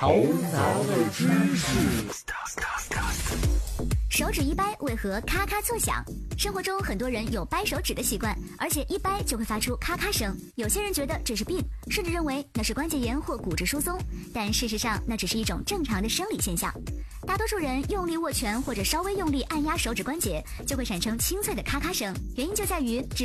头脑的知识。 手指一掰为何咔咔作响？生活中很多人有掰手指的习惯，而且一掰就会发出咔咔声。有些人觉得这是病，甚至认为那是关节炎或骨质疏松，但事实上那只是一种正常的生理现象。大多数人用力握拳或者稍微用力按压手指关节，就会产生清脆的咔咔声，原因就在于